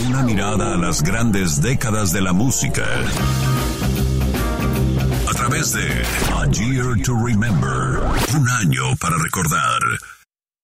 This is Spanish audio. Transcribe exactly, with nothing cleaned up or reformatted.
Una mirada a las grandes décadas de la música. A través de A Year to Remember. Un año para recordar.